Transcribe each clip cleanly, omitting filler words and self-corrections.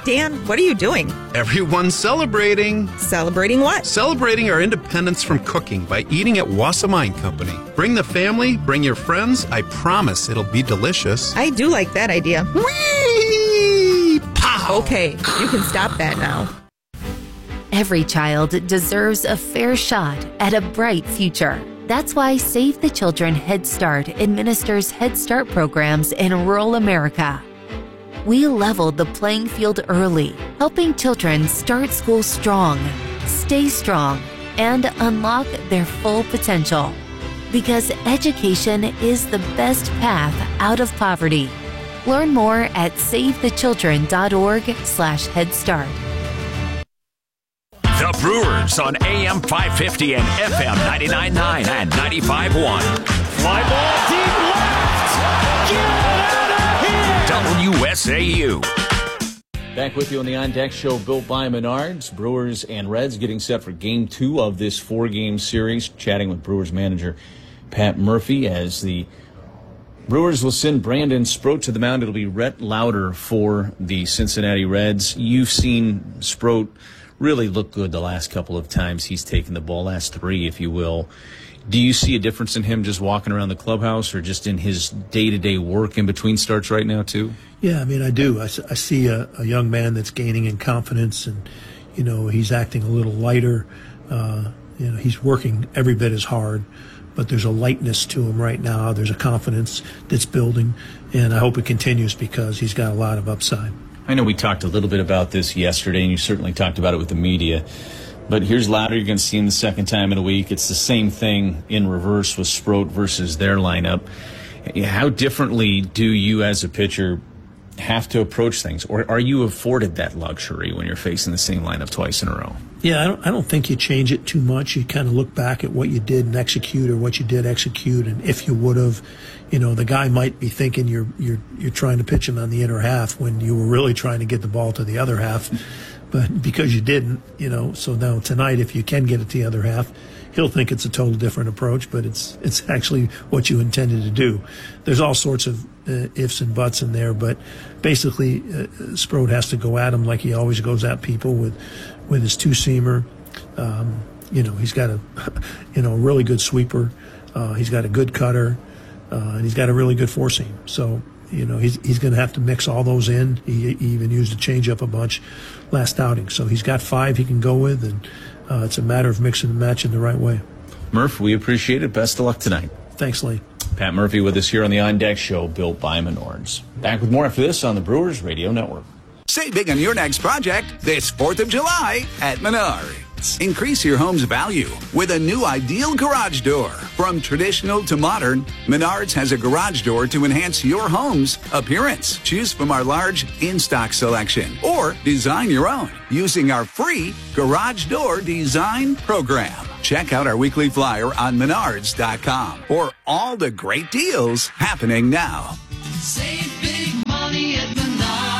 Dan, what are you doing? Everyone's celebrating. Celebrating what? Celebrating our independence from cooking by eating at Wassermine Company. Bring the family, bring your friends. I promise it'll be delicious. I do like that idea. Whee! Pow! Okay, you can stop that now. Every child deserves a fair shot at a bright future. That's why Save the Children Head Start administers Head Start programs in rural America. We leveled the playing field early, helping children start school strong, stay strong, and unlock their full potential. Because education is the best path out of poverty. Learn more at savethechildren.org/Head Start. The Brewers on AM 550 and FM 99.9 and 95.1. Fly ball deep left. Get out of here. WSAU. Back with you on the On Deck Show, built by Menards. Brewers and Reds getting set for Game 2 of this 4-game series. Chatting with Brewers manager Pat Murphy as the Brewers will send Brandon Sproat to the mound. It'll be Rhett Lauder for the Cincinnati Reds. You've seen Sproat really look good the last couple of times he's taken the ball, last 3, if you will. Do you see a difference in him just walking around the clubhouse or just in his day-to-day work in between starts right now, too? Yeah, I mean, I do. I see a young man that's gaining in confidence, and, you know, he's acting a little lighter. You know, he's working every bit as hard, but there's a lightness to him right now. There's a confidence that's building, and I hope it continues because he's got a lot of upside. I know we talked a little bit about this yesterday, and you certainly talked about it with the media. But here's Lauder. You're going to see him the second time in a week. It's the same thing in reverse with Sproat versus their lineup. How differently do you as a pitcher have to approach things? Or are you afforded that luxury when you're facing the same lineup twice in a row? Yeah, I don't think you change it too much. You kind of look back at what you did and execute, or what you did execute, and if you would have, you know, the guy might be thinking you're trying to pitch him on the inner half when you were really trying to get the ball to the other half, but because you didn't, you know. So now tonight, if you can get it to the other half, he'll think it's a total different approach, but it's actually what you intended to do. There's all sorts of ifs and buts in there, but basically, Sproat has to go at him like he always goes at people with his two-seamer. You know, he's got a really good sweeper. He's got a good cutter, and he's got a really good four-seam. So, you know, he's going to have to mix all those in. He even used a changeup a bunch last outing. So he's got 5 he can go with, and it's a matter of mixing and matching the right way. Murph, we appreciate it. Best of luck tonight. Thanks, Lee. Pat Murphy with us here on the On Deck Show, built by Menards. Back with more after this on the Brewers Radio Network. Save big on your next project this 4th of July at Menards. Increase your home's value with a new Ideal garage door. From traditional to modern, Menards has a garage door to enhance your home's appearance. Choose from our large in-stock selection or design your own using our free Garage Door Design Program. Check out our weekly flyer on Menards.com for all the great deals happening now. Save big money at Menards.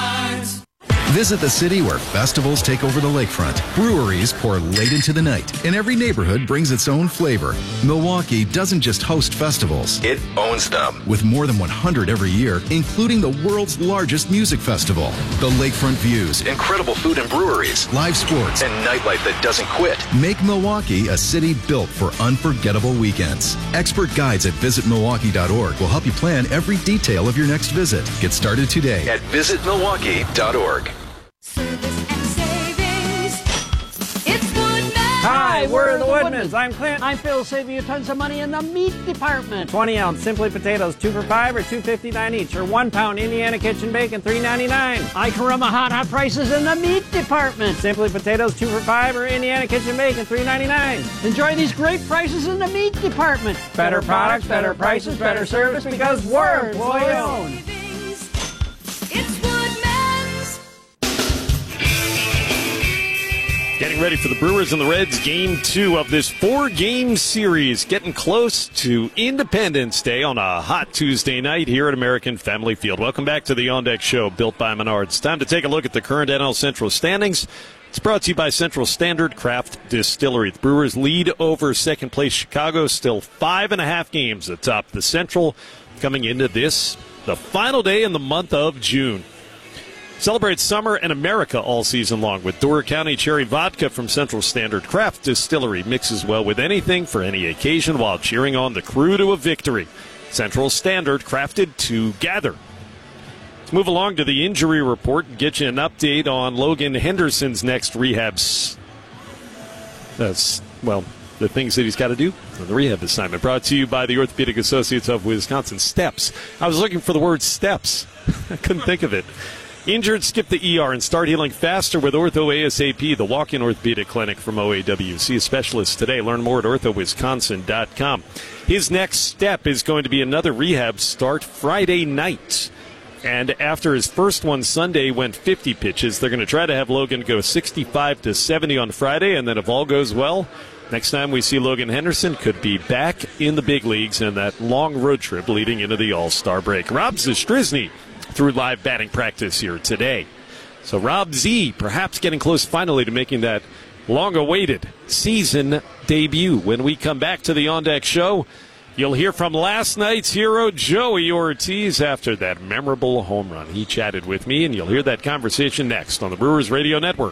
Visit the city where festivals take over the lakefront. Breweries pour late into the night, and every neighborhood brings its own flavor. Milwaukee doesn't just host festivals. It owns them. With more than 100 every year, including the world's largest music festival. The lakefront views, incredible food and breweries, live sports, and nightlife that doesn't quit. Make Milwaukee a city built for unforgettable weekends. Expert guides at visitmilwaukee.org will help you plan every detail of your next visit. Get started today at visitmilwaukee.org. Service and savings. It's Woodman. Hi, we're the Woodmans. I'm Clint. I'm Phil, saving you tons of money in the meat department. 20-ounce Simply Potatoes, 2 for $5 or $2.59 each, or 1 pound Indiana Kitchen Bacon, $3.99. Ikarama hot prices in the meat department. Simply Potatoes, 2 for $5 or Indiana Kitchen Bacon, $3.99. Enjoy these great prices in the meat department. Better products, better prices, better service, because we're employee owned. Getting ready for the Brewers and the Reds Game 2 of this 4-game series. Getting close to Independence Day on a hot Tuesday night here at American Family Field. Welcome back to the On Deck Show, built by Menards. Time to take a look at the current NL Central standings. It's brought to you by Central Standard Craft Distillery. The Brewers lead over second place Chicago, still 5.5 games atop the Central coming into this, the final day in the month of June. Celebrate summer and America all season long with Door County Cherry Vodka from Central Standard Craft Distillery. Mixes well with anything for any occasion while cheering on the crew to a victory. Central Standard, crafted together. Let's move along to the injury report and get you an update on Logan Henderson's next rehabs. That's, well, the things that he's got to do on the rehab assignment. Brought to you by the Orthopedic Associates of Wisconsin. Steps. I was looking for the word steps. I couldn't think of it. Injured, skip the ER and start healing faster with Ortho ASAP, the walk-in orthopedic clinic from OAW. See a specialist today. Learn more at orthowisconsin.com. His next step is going to be another rehab start Friday night. And after his first one Sunday went 50 pitches, they're going to try to have Logan go 65 to 70 on Friday. And then if all goes well, next time we see Logan Henderson could be back in the big leagues in that long road trip leading into the All-Star break. Rob Zastryzny through live batting practice here today. So Rob Z perhaps getting close finally to making that long-awaited season debut. When we come back to the On Deck Show, you'll hear from last night's hero, Joey Ortiz, after that memorable home run. He chatted with me, and you'll hear that conversation next on the Brewers Radio Network.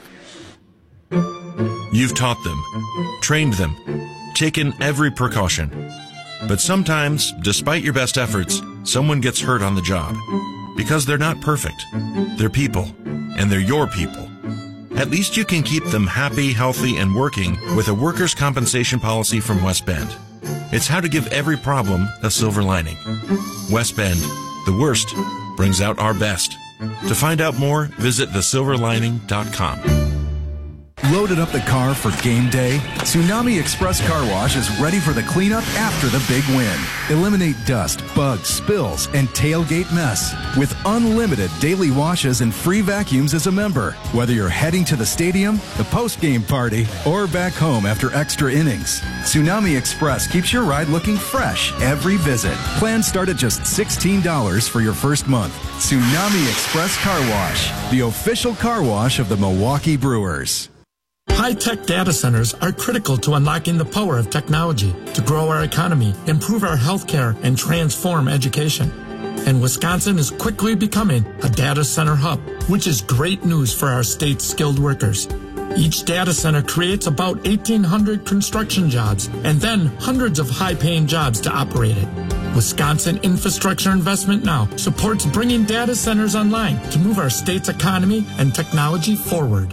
You've taught them, trained them, taken every precaution. But sometimes, despite your best efforts, someone gets hurt on the job. Because they're not perfect. They're people, and they're your people. At least you can keep them happy, healthy, and working with a workers' compensation policy from West Bend. It's how to give every problem a silver lining. West Bend, the worst brings out our best. To find out more, visit thesilverlining.com. Loaded up the car for game day? Tsunami Express Car Wash is ready for the cleanup after the big win. Eliminate dust, bugs, spills, and tailgate mess with unlimited daily washes and free vacuums as a member. Whether you're heading to the stadium, the post-game party, or back home after extra innings, Tsunami Express keeps your ride looking fresh every visit. Plans start at just $16 for your first month. Tsunami Express Car Wash, the official car wash of the Milwaukee Brewers. High-tech data centers are critical to unlocking the power of technology to grow our economy, improve our healthcare, and transform education. And Wisconsin is quickly becoming a data center hub, which is great news for our state's skilled workers. Each data center creates about 1,800 construction jobs and then hundreds of high-paying jobs to operate it. Wisconsin Infrastructure Investment Now supports bringing data centers online to move our state's economy and technology forward.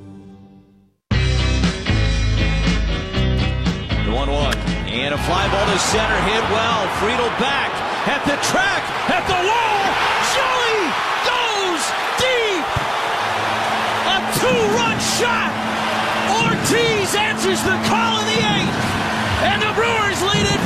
1-1. And a fly ball to center, hit well. Friedel back at the track, at the wall. Joey goes deep. A two-run shot. Ortiz answers the call in the eighth. And the Brewers lead it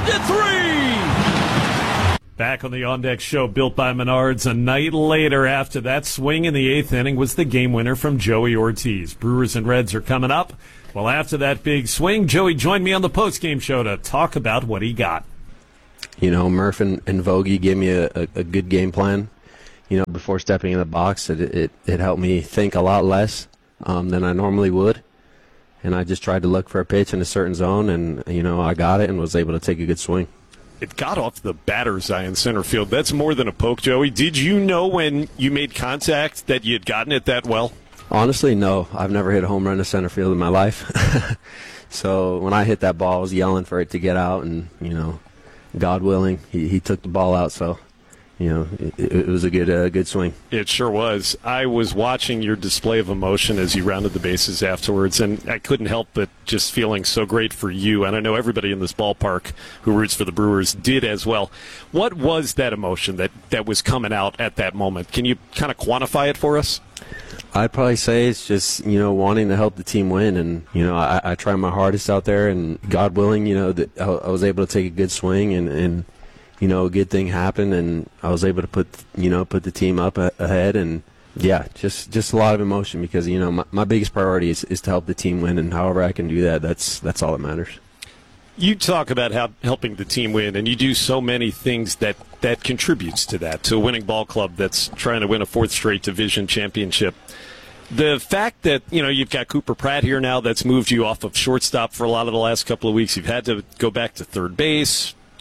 5-3. Back on the On Deck Show, built by Menards. A night later, after that swing in the eighth inning, was the game winner from Joey Ortiz. Brewers and Reds are coming up. Well, after that big swing, Joey joined me on the postgame show to talk about what he got. You know, Murph and Vogie gave me a good game plan. You know, before stepping in the box, it helped me think a lot less than I normally would. And I just tried to look for a pitch in a certain zone, and, you know, I got it and was able to take a good swing. It got off the batter's eye in center field. That's more than a poke, Joey. Did you know when you made contact that you had gotten it that well? Honestly, no. I've never hit a home run to center field in my life. So when I hit that ball, I was yelling for it to get out, and, you know, God willing, he took the ball out. So, you know, it was a good swing. It sure was. I was watching your display of emotion as you rounded the bases afterwards, and I couldn't help but just feeling so great for you. And I know everybody in this ballpark who roots for the Brewers did as well. What was that emotion that was coming out at that moment? Can you kind of quantify it for us? I'd probably say it's just, you know, wanting to help the team win. And, you know, I try my hardest out there, and God willing, you know, that I was able to take a good swing and you know, a good thing happened, and I was able to put the team up ahead. And, yeah, just a lot of emotion because, you know, my biggest priority is to help the team win, and however I can do that, that's all that matters. You talk about helping the team win, and you do so many things that contributes to that, to a winning ball club that's trying to win a fourth straight division championship. The fact that, you know, you've got Cooper Pratt here now that's moved you off of shortstop for a lot of the last couple of weeks. You've had to go back to third base.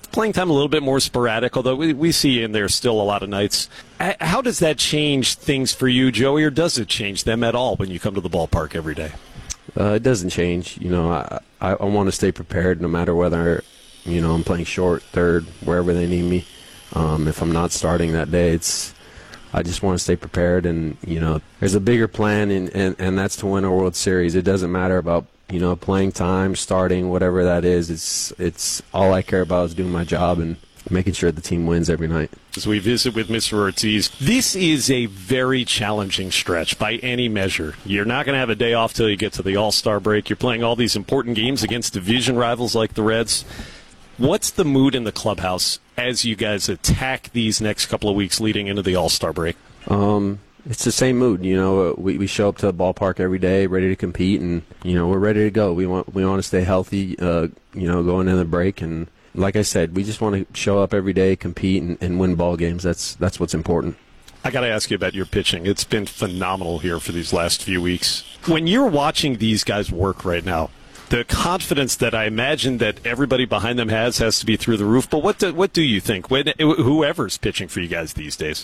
playing time a little bit more sporadic, although we see in there still a lot of nights. How does that change things for you, Joey, or does it change them at all when you come to the ballpark every day? It doesn't change. I want to stay prepared no matter whether, I'm playing short, third, wherever they need me. If I'm not starting that day, I just want to stay prepared, and there's a bigger plan, and that's to win a World Series. It doesn't matter about playing time, starting, whatever that is. It's all I care about is doing my job and making sure the team wins every night. As we visit with Mr. Ortiz, this is a very challenging stretch by any measure. You're not going to have a day off till you get to the All-Star break. You're playing all these important games against division rivals like the Reds. What's the mood in the clubhouse as you guys attack these next couple of weeks leading into the All-Star break? It's the same mood. We show up to the ballpark every day ready to compete, and we're ready to go. We want to stay healthy, going into the break, and like I said, we just want to show up every day, compete, and win ball games. That's what's important. I got to ask you about your pitching. It's been phenomenal here for these last few weeks. When you're watching these guys work right now, the confidence that I imagine that everybody behind them has to be through the roof. But what do you think? Whoever's pitching for you guys these days?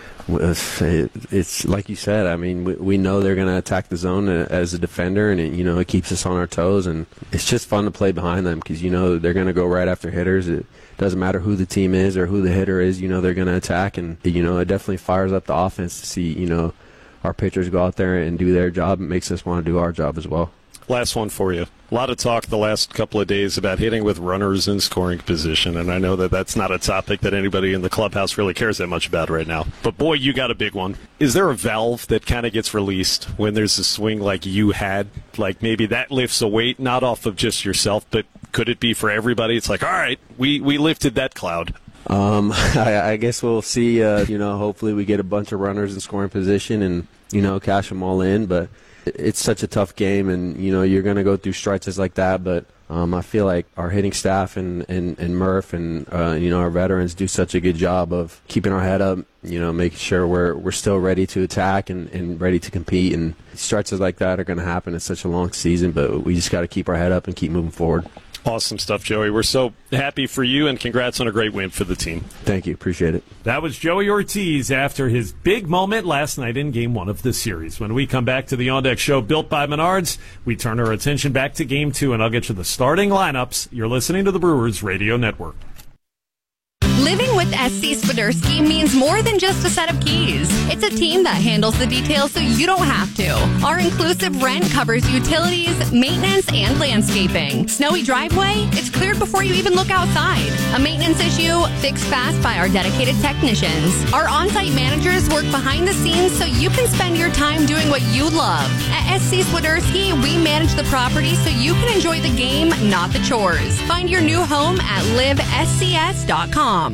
It's like you said. I mean, we know they're going to attack the zone as a defender, and it keeps us on our toes. And it's just fun to play behind them because they're going to go right after hitters. It doesn't matter who the team is or who the hitter is. They're going to attack, and it definitely fires up the offense to see our pitchers go out there and do their job. It makes us want to do our job as well. Last one for you. A lot of talk the last couple of days about hitting with runners in scoring position, and I know that that's not a topic that anybody in the clubhouse really cares that much about right now. But, boy, you got a big one. Is there a valve that kind of gets released when there's a swing like you had? Like maybe that lifts a weight, not off of just yourself, but could it be for everybody? It's like, all right, we lifted that cloud. I guess we'll see. Hopefully we get a bunch of runners in scoring position and, cash them all in, but it's such a tough game, and you're going to go through stretches like that. But I feel like our hitting staff and Murph and our veterans do such a good job of keeping our head up, making sure we're still ready to attack and ready to compete. And stretches like that are going to happen. It's such a long season, but we just got to keep our head up and keep moving forward. Awesome stuff, Joey. We're so happy for you, and congrats on a great win for the team. Thank you. Appreciate it. That was Joey Ortiz after his big moment last night in Game 1 of the series. When we come back to the On Deck Show built by Menards, we turn our attention back to Game 2, and I'll get you the starting lineups. You're listening to the Brewers Radio Network. Living with SC Swiderski means more than just a set of keys. It's a team that handles the details so you don't have to. Our inclusive rent covers utilities, maintenance, and landscaping. Snowy driveway? It's cleared before you even look outside. A maintenance issue? Fixed fast by our dedicated technicians. Our on-site managers work behind the scenes so you can spend your time doing what you love. At SC Swiderski, we manage the property so you can enjoy the game, not the chores. Find your new home at livescs.com.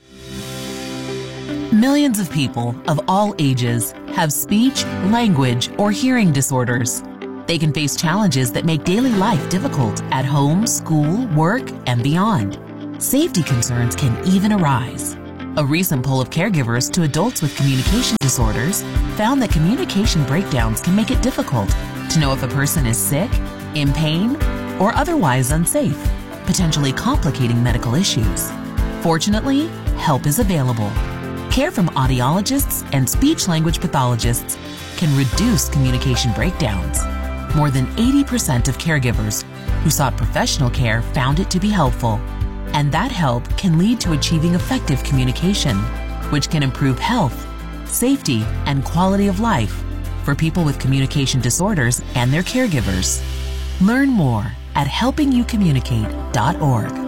Millions of people of all ages have speech, language, or hearing disorders. They can face challenges that make daily life difficult at home, school, work, and beyond. Safety concerns can even arise. A recent poll of caregivers to adults with communication disorders found that communication breakdowns can make it difficult to know if a person is sick, in pain, or otherwise unsafe, potentially complicating medical issues. Fortunately, help is available. Care from audiologists and speech-language pathologists can reduce communication breakdowns. More than 80% of caregivers who sought professional care found it to be helpful. And that help can lead to achieving effective communication, which can improve health, safety, and quality of life for people with communication disorders and their caregivers. Learn more at helpingyoucommunicate.org.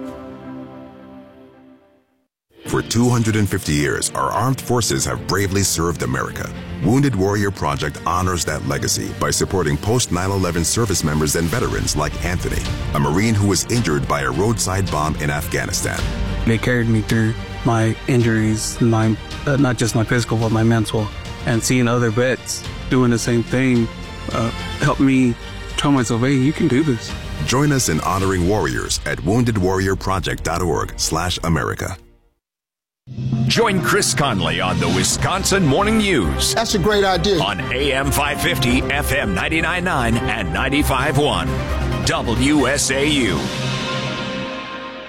For 250 years, our armed forces have bravely served America. Wounded Warrior Project honors that legacy by supporting post-9/11 service members and veterans like Anthony, a Marine who was injured by a roadside bomb in Afghanistan. They carried me through my injuries, not just my physical, but my mental. And seeing other vets doing the same thing helped me tell myself, hey, you can do this. Join us in honoring warriors at woundedwarriorproject.org/America. Join Chris Conley on the Wisconsin Morning News. That's a great idea. On AM 550, FM 99.9, and 95.1. WSAU.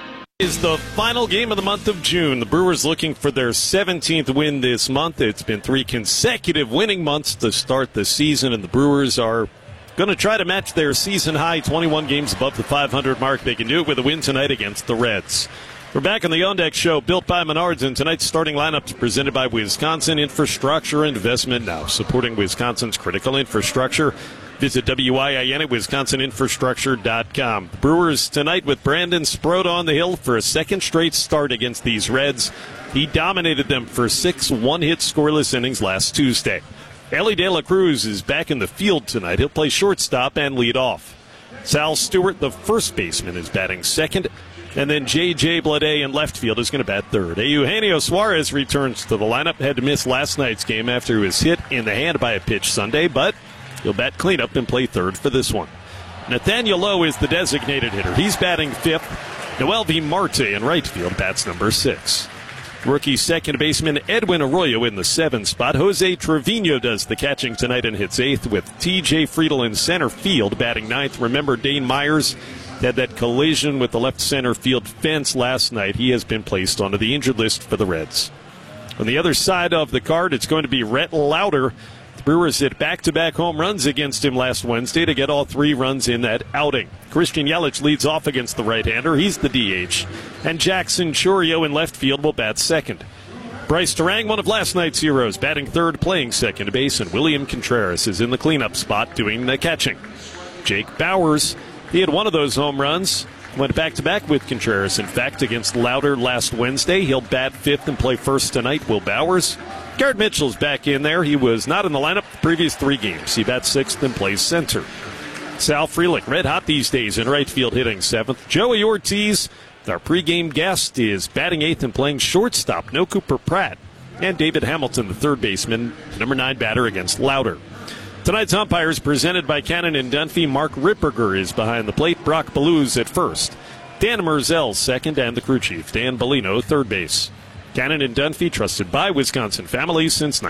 Is the final game of the month of June. The Brewers looking for their 17th win this month. It's been 3 consecutive winning months to start the season, and the Brewers are going to try to match their season high 21 games above the 500 mark. They can do it with a win tonight against the Reds. We're back on the On Deck Show, built by Menards, and tonight's starting lineup is presented by Wisconsin Infrastructure Investment Now, supporting Wisconsin's critical infrastructure. Visit WIIN at wisconsininfrastructure.com. The Brewers tonight with Brandon Sproat on the hill for a second straight start against these Reds. He dominated them for 6 one-hit scoreless innings last Tuesday. Ellie De La Cruz is back in the field tonight. He'll play shortstop and lead off. Sal Stewart, the first baseman, is batting second. And then J.J. Bleday in left field is going to bat third. Eugenio Suarez returns to the lineup. Had to miss last night's game after he was hit in the hand by a pitch Sunday, but he'll bat cleanup and play third for this one. Nathaniel Lowe is the designated hitter. He's batting fifth. Noel V. Marte in right field bats number 6. Rookie second baseman Edwin Arroyo in the 7th spot. Jose Trevino does the catching tonight and hits 8th with T.J. Friedel in center field batting 9th. Remember, Dane Myers had that collision with the left center field fence last night. He has been placed onto the injured list for the Reds. On the other side of the card, it's going to be Rhett Lauder. The Brewers hit back-to-back home runs against him last Wednesday to get all 3 runs in that outing. Christian Yelich leads off against the right-hander. He's the DH. And Jackson Chourio in left field will bat second. Bryce Terang, one of last night's heroes, batting third, playing second base, and William Contreras is in the cleanup spot doing the catching. Jake Bauers, he had one of those home runs, went back-to-back with Contreras, in fact, against Lauder last Wednesday. He'll bat 5th and play first tonight, Will Bauers. Garrett Mitchell's back in there. He was not in the lineup the previous 3 games. He bats 6th and plays center. Sal Frelick, red hot these days in right field, hitting 7th. Joey Ortiz, our pregame guest, is batting 8th and playing shortstop. No Cooper Pratt. And David Hamilton, the third baseman, the number 9 batter against Lauder. Tonight's umpires presented by Cannon and Dunphy. Mark Ripperger is behind the plate. Brock Balluz at first. Dan Merzel second, and the crew chief, Dan Bellino, third base. Cannon and Dunphy, trusted by Wisconsin families since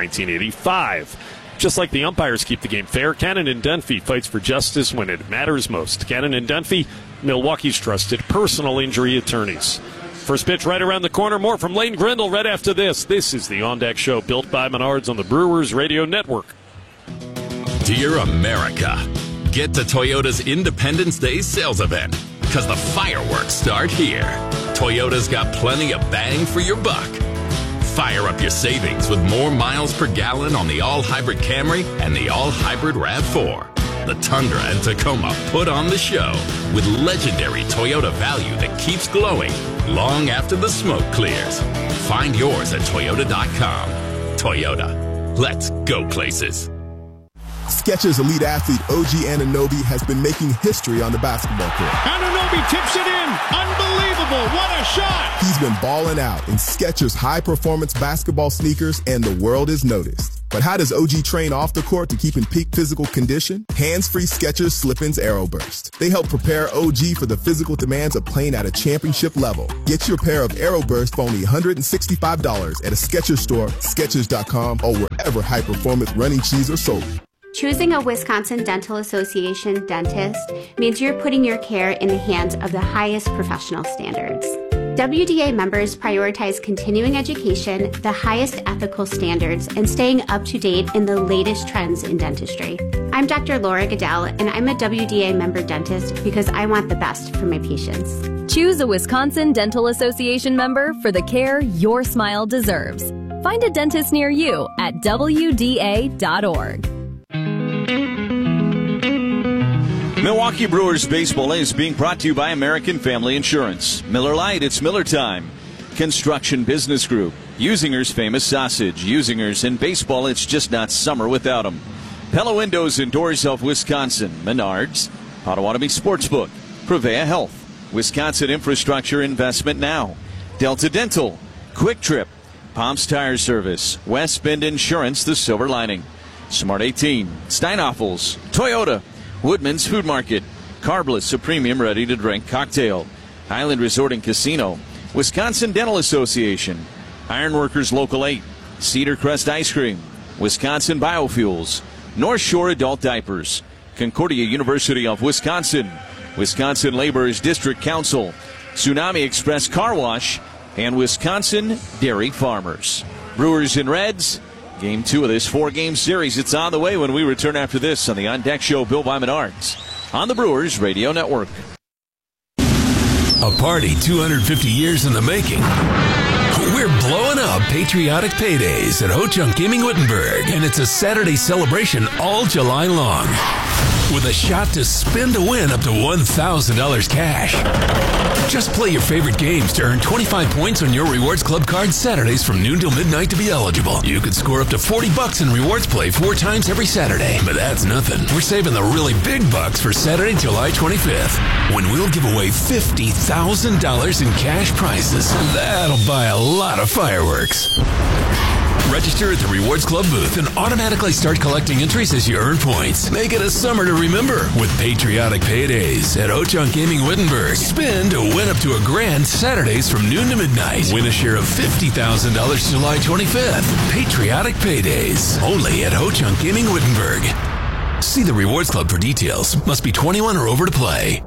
1985. Just like the umpires keep the game fair, Cannon and Dunphy fights for justice when it matters most. Cannon and Dunphy, Milwaukee's trusted personal injury attorneys. First pitch right around the corner. More from Lane Grindle right after this. This is the On Deck Show, built by Menards on the Brewers Radio Network. Dear America, get to Toyota's Independence Day sales event, because the fireworks start here. Toyota's got plenty of bang for your buck. Fire up your savings with more miles per gallon on the all-hybrid Camry and the all-hybrid RAV4. The Tundra and Tacoma put on the show with legendary Toyota value that keeps glowing long after the smoke clears. Find yours at Toyota.com. Toyota. Let's go places. Skechers elite athlete OG Anunoby has been making history on the basketball court. Anunoby tips it in. Unbelievable. What a shot. He's been balling out in Skechers high-performance basketball sneakers, and the world has noticed. But how does OG train off the court to keep in peak physical condition? Hands-free Skechers Slip-ins AeroBurst. They help prepare OG for the physical demands of playing at a championship level. Get your pair of AeroBurst for only $165 at a Skechers store, Skechers.com, or wherever high-performance running shoes are sold. Choosing a Wisconsin Dental Association dentist means you're putting your care in the hands of the highest professional standards. WDA members prioritize continuing education, the highest ethical standards, and staying up to date in the latest trends in dentistry. I'm Dr. Laura Goodell, and I'm a WDA member dentist because I want the best for my patients. Choose a Wisconsin Dental Association member for the care your smile deserves. Find a dentist near you at WDA.org. Milwaukee Brewers Baseball is being brought to you by American Family Insurance. Miller Lite, it's Miller time. Construction Business Group. Usinger's Famous Sausage. Usinger's in baseball, it's just not summer without them. Pella Windows and Doors of Wisconsin. Menards. Potawatomi Sportsbook. Prevea Health. Wisconsin Infrastructure Investment Now. Delta Dental. Quick Trip. Palms Tire Service. West Bend Insurance, the silver lining. Smart 18. Steinoffels. Toyota. Woodman's Food Market. Carbless, a premium ready-to-drink cocktail. Highland Resort and Casino. Wisconsin Dental Association. Ironworkers Local 8. Cedar Crest Ice Cream. Wisconsin Biofuels. North Shore Adult Diapers. Concordia University of Wisconsin. Wisconsin Laborers District Council. Tsunami Express Car Wash, and Wisconsin Dairy Farmers. Brewers and Reds, Game 2 of this 4-game series. It's on the way when we return after this on the On Deck Show, Built by Menards, on the Brewers Radio Network. A party 250 years in the making. We're blowing up patriotic paydays at Ho-Chunk Gaming Wittenberg, and it's a Saturday celebration all July long. With a shot to spin to win up to $1,000 cash. Just play your favorite games to earn 25 points on your Rewards Club card Saturdays from noon till midnight to be eligible. You could score up to $40 in Rewards Play 4 times every Saturday. But that's nothing. We're saving the really big bucks for Saturday, July 25th, when we'll give away $50,000 in cash prizes. That'll buy a lot of fireworks. Register at the Rewards Club booth and automatically start collecting entries as you earn points. Make it a summer to remember with patriotic paydays at Ho-Chunk Gaming Wittenberg. Spin to win up to $1,000 Saturdays from noon to midnight. Win a share of $50,000 July 25th. Patriotic paydays only at Ho-Chunk Gaming Wittenberg. See the Rewards Club for details. Must be 21 or over to play.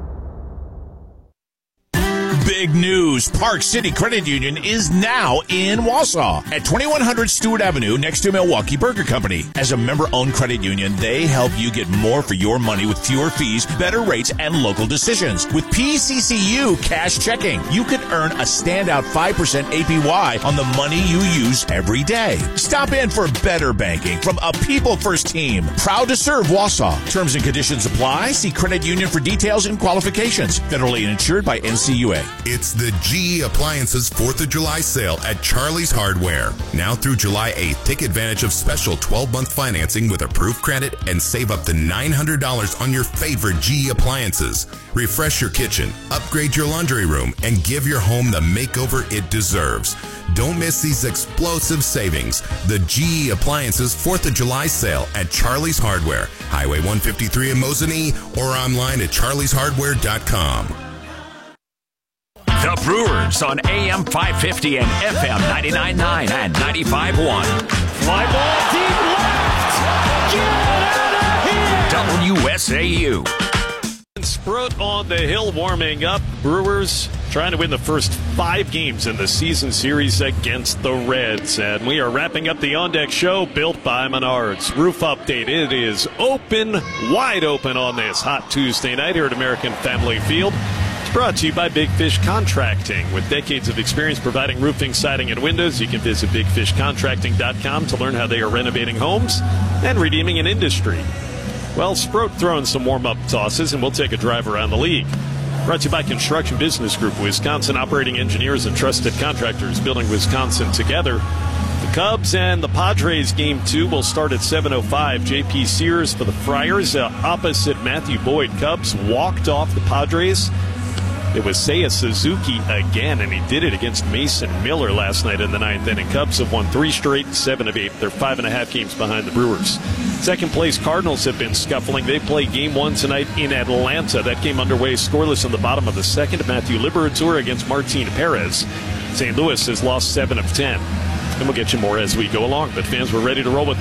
Big news. Park City Credit Union is now in Wausau at 2100 Stewart Avenue next to Milwaukee Burger Company. As a member-owned credit union, they help you get more for your money with fewer fees, better rates, and local decisions. With PCCU Cash Checking, you could earn a standout 5% APY on the money you use every day. Stop in for better banking from a people-first team. Proud to serve Wausau. Terms and conditions apply. See credit union for details and qualifications. Federally insured by NCUA. It's the GE Appliances 4th of July sale at Charlie's Hardware. Now through July 8th, take advantage of special 12-month financing with approved credit and save up to $900 on your favorite GE appliances. Refresh your kitchen, upgrade your laundry room, and give your home the makeover it deserves. Don't miss these explosive savings. The GE Appliances 4th of July sale at Charlie's Hardware, Highway 153 in Mosinee, or online at charlieshardware.com. The Brewers on AM 550 and FM 99.9 and 95.1. Fly ball deep left. Get out of here. WSAU. Sproat on the hill warming up. Brewers trying to win the first 5 games in the season series against the Reds. And we are wrapping up the On Deck Show, built by Menards. Roof update. It is open, wide open on this hot Tuesday night here at American Family Field. Brought to you by Big Fish Contracting. With decades of experience providing roofing, siding, and windows, you can visit bigfishcontracting.com to learn how they are renovating homes and redeeming an industry. Well, Sproat throwing some warm-up tosses, and we'll take a drive around the league. Brought to you by Construction Business Group, Wisconsin operating engineers and trusted contractors building Wisconsin together. The Cubs and the Padres Game 2 will start at 7:05. J.P. Sears for the Friars opposite Matthew Boyd. Cubs walked off the Padres. It was Seiya Suzuki again, and he did it against Mason Miller last night in the 9th inning. Cubs have won 3 straight, 7 of 8. They're 5.5 games behind the Brewers. Second place Cardinals have been scuffling. They play Game 1 tonight in Atlanta. That game underway scoreless in the bottom of the second. Matthew Liberatore against Martin Perez. St. Louis has lost 7 of 10. And we'll get you more as we go along. But fans, we're ready to roll with